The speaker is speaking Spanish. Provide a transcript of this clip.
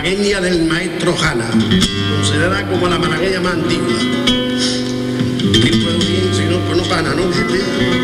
malagueña del maestro Jana, considerada como la malagueña más antigua. Y pues bien, si no, pues no pana, ¿no?